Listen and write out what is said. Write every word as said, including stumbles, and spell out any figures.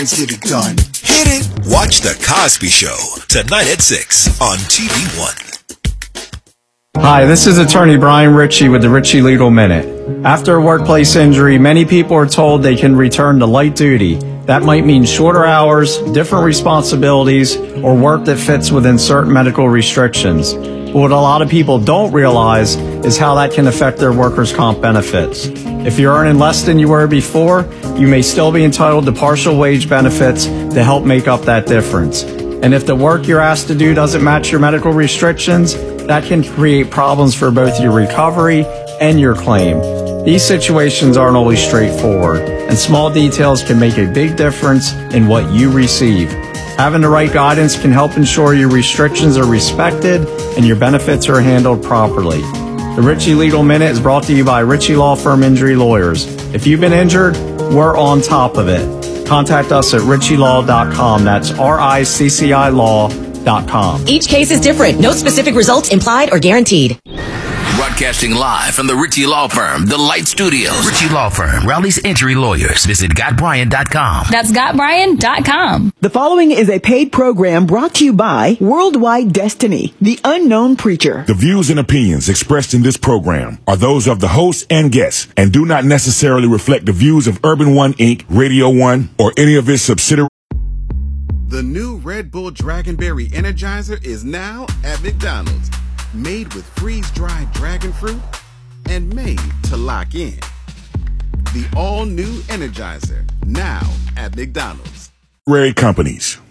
Let's get it done. Hit it. Watch The Cosby Show tonight at six on T V One. Hi, this is attorney Brian Ritchie with the Ritchie Legal Minute. After a workplace injury, many people are told they can return to light duty. That might mean shorter hours, different responsibilities, or work that fits within certain medical restrictions. But what a lot of people don't realize is how that can affect their workers' comp benefits. If you're earning less than you were before, you may still be entitled to partial wage benefits to help make up that difference. And if the work you're asked to do doesn't match your medical restrictions, that can create problems for both your recovery and your claim. These situations aren't always straightforward, and small details can make a big difference in what you receive. Having the right guidance can help ensure your restrictions are respected and your benefits are handled properly. The Ritchie Legal Minute is brought to you by Ritchie Law Firm Injury Lawyers. If you've been injured, we're on top of it. Contact us at ritchie law dot com. That's R I C C I law dot com. Each case is different. No specific results implied or guaranteed. Broadcasting live from the Ritchie Law Firm, the Light Studios. Ritchie Law Firm, Raleigh's Injury Lawyers. Visit Got Brian dot com. That's Got Brian dot com. The following is a paid program brought to you by Worldwide Destiny, the unknown preacher. The views and opinions expressed in this program are those of the host and guests and do not necessarily reflect the views of Urban One Incorporated, Radio One, or any of its subsidiaries. The new Red Bull Dragonberry Energizer is now at McDonald's. Made with freeze-dried dragon fruit and made to lock in. The all-new Energizer, now at McDonald's. Companies.